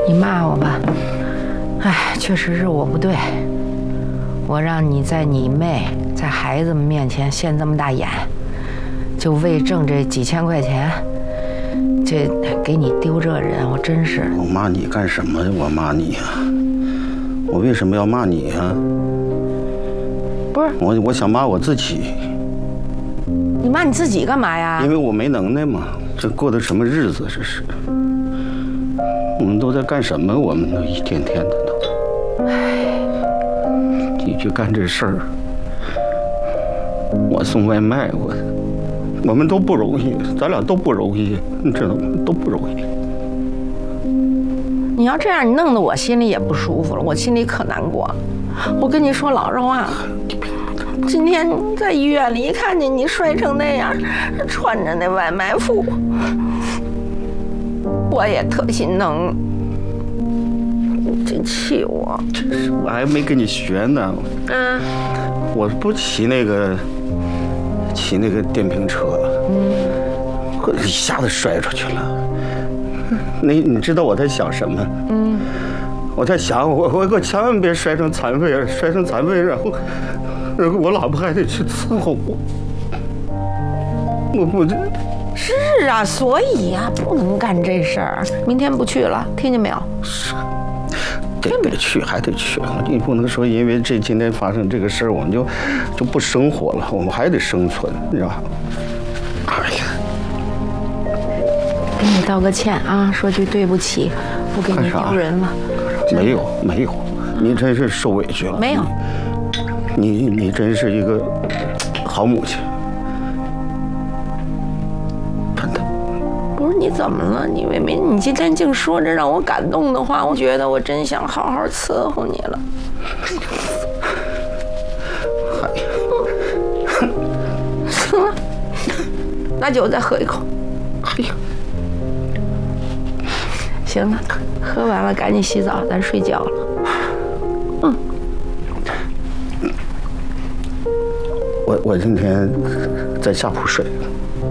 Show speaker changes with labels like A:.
A: 你骂我吧，哎，确实是我不对，我让你在你妹、在孩子们面前现这么大眼，就为挣这几千块钱，这给你丢这人，我真是。
B: 我骂你干什么？我骂你呀？我为什么要骂你呀？
A: 不是
B: 我想骂我自己。
A: 你骂你自己干嘛呀？
B: 因为我没能耐嘛，这过的什么日子？这是，我们都在干什么？我们都一天天的都。唉，你去干这事儿，我送外卖，我们都不容易，咱俩都不容易，你知道吗？都不容易。
A: 你要这样，你弄得我心里也不舒服了，我心里可难过了。我跟你说老实话。今天在医院里一看见你摔成那样，穿着那外卖服，我也特心疼，真气我。
B: 真是，我还没跟你学呢。我不骑那个电瓶车，我一下子摔出去了。你知道我在想什么？我在想我千万别摔成残废，然后我老婆还得去伺候我。我这
A: 是啊，所以呀，不能干这事儿。明天不去了，听见没有？
B: 是，得去，还得去。你不能说因为今天发生这个事儿，我们就不生活了，我们还得生存，你知道吧？哎呀，
A: 给你道个歉啊，说句对不起，不给你丢人了。
B: 没有，你真是受委屈了。
A: 没有，
B: 你真是一个好母亲，真的。
A: 不是你怎么了？你妹妹，你今天净说这让我感动的话，我觉得我真想好好伺候你了。行了，拿酒再喝一口。
B: 哎呀，
A: 行了，喝完了赶紧洗澡，咱睡觉了。
B: 我今天在下铺睡。